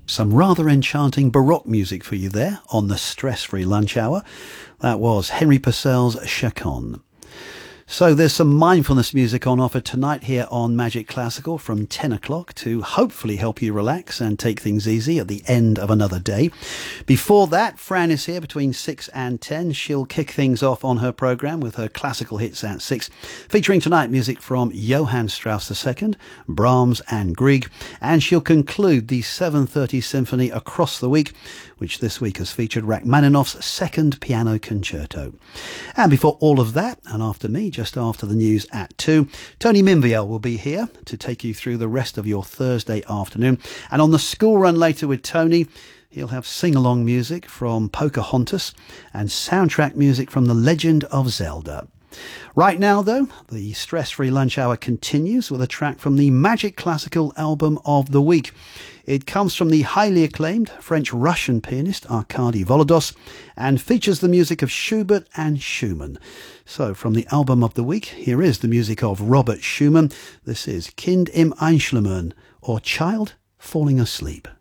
Some rather enchanting Baroque music for you there on the stress-free lunch hour. That was Henry Purcell's Chaconne. So there's some mindfulness music on offer tonight here on Magic Classical from 10 o'clock to hopefully help you relax and take things easy at the end of another day. Before that, Fran is here between 6 and 10. She'll kick things off on her programme with her classical hits at 6, featuring tonight music from Johann Strauss II, Brahms and Grieg, and she'll conclude the 7:30 symphony Across the Week, which this week has featured Rachmaninoff's second piano concerto. And before all of that, and after me, just after the news at 2, Tony Minviel will be here to take you through the rest of your Thursday afternoon. And on the school run later with Tony, he'll have sing-along music from Pocahontas and soundtrack music from The Legend of Zelda. Right now, though, the stress-free lunch hour continues with a track from the Magic Classical album of the week. It comes from the highly acclaimed French-Russian pianist Arkady Volodos and features the music of Schubert and Schumann. So from the album of the week, here is the music of Robert Schumann. This is Kind im Einschlummern, or Child Falling Asleep.